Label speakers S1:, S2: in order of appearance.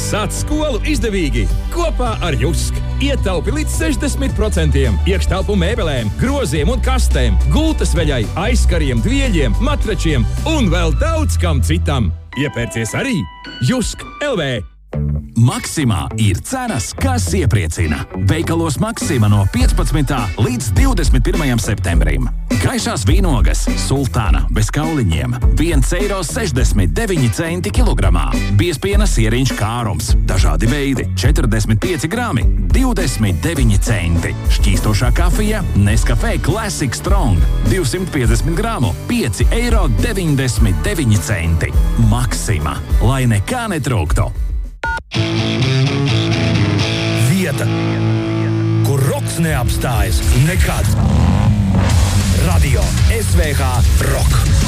S1: Sāc skolu izdevīgi kopā ar Jusk. Ietaupi līdz 60% iekštelpu mēbelēm, groziem un kastēm, gultas veļai, aizkariem, dvieļiem, matračiem un vēl daudz kam citam. Iepērcies arī Jusk LV.
S2: Maksimā ir cenas, kas iepriecina. Veikalos Maksima no 15. līdz 21. septembrim. Gaišās vīnogas Sultāna bez kauliņiem 1,69 eiro kilogramā. Biezpiena sieriņš Kārums. Dažādi veidi 45 grami 29 centi. Šķīstošā kafija Nescafé Classic Strong 250 gramu 5,99 eiro. Maksima, lai nekā netrūktu.
S3: Vieta, kur roks neapstājas nekad. Radio SVH Rock.